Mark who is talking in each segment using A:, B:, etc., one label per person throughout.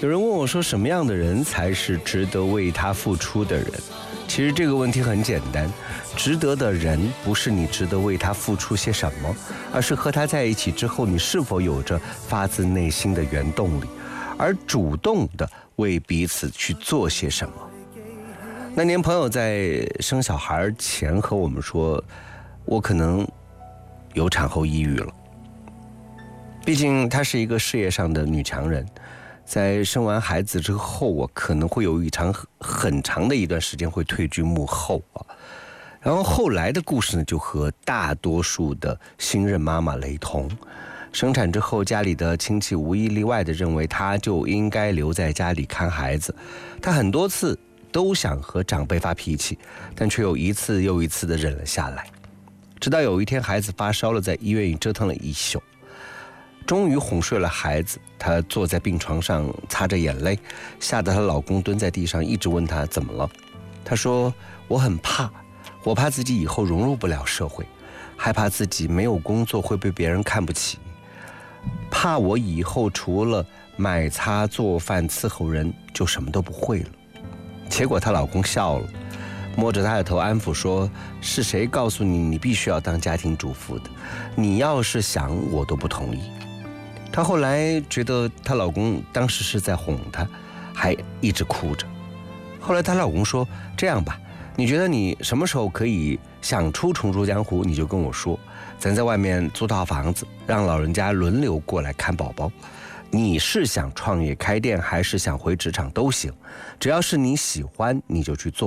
A: 有人问我说，什么样的人才是值得为他付出的人？其实这个问题很简单，值得的人不是你值得为他付出些什么，而是和他在一起之后，你是否有着发自内心的原动力，而主动的为彼此去做些什么。那年朋友在生小孩前和我们说，我可能有产后抑郁了。毕竟她是一个事业上的女强人，在生完孩子之后，我可能会有很长的一段时间会退居幕后啊。然后后来的故事呢，就和大多数的新任妈妈雷同。生产之后，家里的亲戚无一例外地认为她就应该留在家里看孩子。她很多次都想和长辈发脾气，但却又一次又一次地忍了下来。直到有一天孩子发烧了，在医院里折腾了一宿，终于哄睡了孩子。她坐在病床上擦着眼泪，吓得她老公蹲在地上一直问她怎么了。她说，我很怕，我怕自己以后融入不了社会，害怕自己没有工作会被别人看不起，怕我以后除了买菜做饭伺候人就什么都不会了。结果她老公笑了，摸着她的头安抚说，是谁告诉你你必须要当家庭主妇的？你要是想我都不同意。她后来觉得她老公当时是在哄她，还一直哭着。后来她老公说，这样吧，你觉得你什么时候可以想出重出江湖，你就跟我说，咱在外面租套房子，让老人家轮流过来看宝宝。你是想创业开店还是想回职场都行，只要是你喜欢你就去做。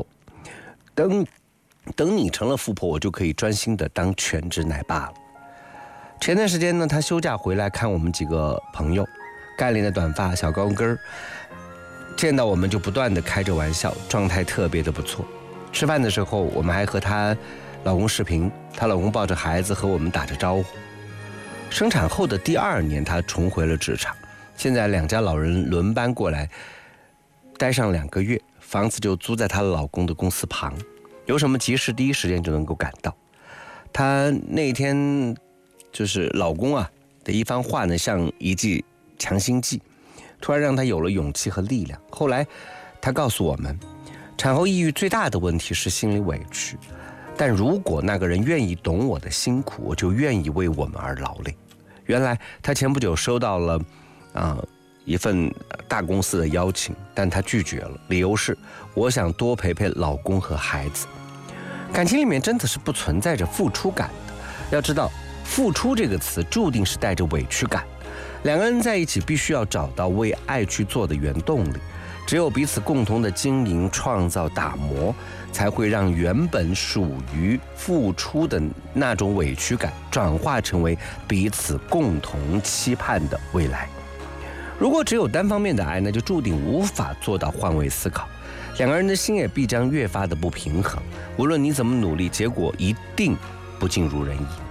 A: 等你成了富婆，我就可以专心的当全职奶爸了。前段时间呢，她休假回来看我们几个朋友，干练的短发小高跟儿，见到我们就不断的开着玩笑，状态特别的不错。吃饭的时候我们还和她老公视频，她老公抱着孩子和我们打着招呼。生产后的第2年，她重回了职场，现在2家老人轮班过来，待上2个月，房子就租在她老公的公司旁，有什么急事第一时间就能够赶到。她那天就是老公的一番话呢，像一剂强心剂，突然让她有了勇气和力量。后来她告诉我们，产后抑郁最大的问题是心理委屈，但如果那个人愿意懂我的辛苦，我就愿意为我们而劳累。原来她前不久收到了一份大公司的邀请，但她拒绝了，理由是我想多陪陪老公和孩子。感情里面真的是不存在着付出感的，要知道付出这个词注定是带着委屈感。2个人在一起必须要找到为爱去做的原动力，只有彼此共同的经营、创造、打磨，才会让原本属于付出的那种委屈感转化成为彼此共同期盼的未来。如果只有单方面的爱，那就注定无法做到换位思考，2个人的心也必将越发的不平衡。无论你怎么努力，结果一定不尽如人意。